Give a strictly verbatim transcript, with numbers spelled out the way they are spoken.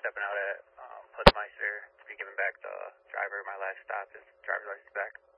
stepping out at um, Postmeister to be giving back the driver my last stop, his driver's license back.